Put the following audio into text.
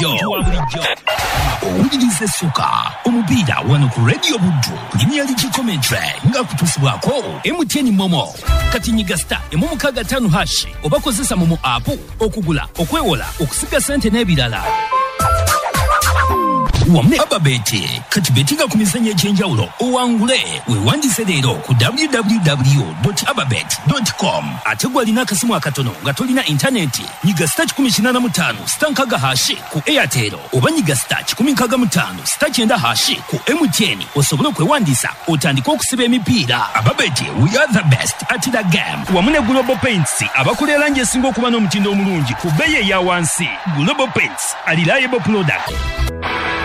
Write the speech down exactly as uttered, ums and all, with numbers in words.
bulijjo owuliriza essuka omupiira wano ku Radio Buddu Premier League commentary nga kutusibwako M T N Momo kati nyiga star emu mukaaga ttaano hash oba kozesa Momo app okugula okwewola okusiga sente n'ebirala wamne ababete kati betinga ku mizannyo egy'enjawulo owangule weewandise leero ku w w w dot ababet dot com ate gwalina akasimu akatono nga tolina intaneti nyiga star kikumi kinaana mu ttaano star nkaaga hashi ku Airtel oba nyiga star kikumi nkaaga mu ttaano star kyenda hashi ku M T N osobole okwewandiisa otandika okusiba emipiira. Ababete, we are the best at the game. Wamu ne Global Paints abakulira langi esinga okuba n'omutindo omulungi ku bbeeyi eya wansi. Global Paints, a reliable product.